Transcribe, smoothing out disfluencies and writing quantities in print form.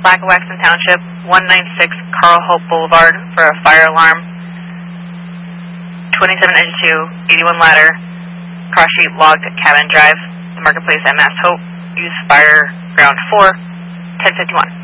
Lackawaxen Township, 196 Carl Hope Boulevard for a fire alarm. 2792, 81 Ladder, Cross Street logged at Cabin Drive, the Marketplace at Mass Hope. Use fire ground 4, 1051.